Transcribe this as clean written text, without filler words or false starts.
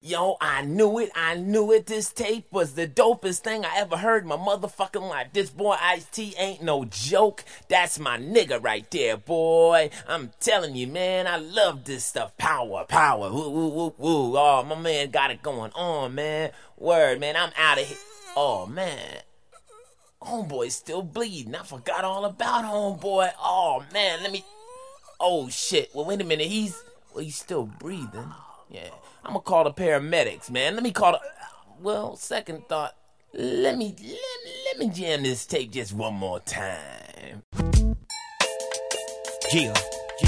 Yo, I knew it, this tape was the dopest thing I ever heard in my motherfucking life. This boy Ice-T ain't no joke, that's my nigga right there, boy. I'm telling you, man, I love this stuff. Power, woo, woo, woo, woo. Oh, my man got it going on, man. Word, man, I'm out of here. Oh, man. Homeboy's still bleeding. I forgot all about homeboy. Oh, man, oh, shit. Well, wait a minute, he's still breathing. Yeah, I'm gonna call the paramedics, man. Second thought, let me jam this tape just one more time. Yeah.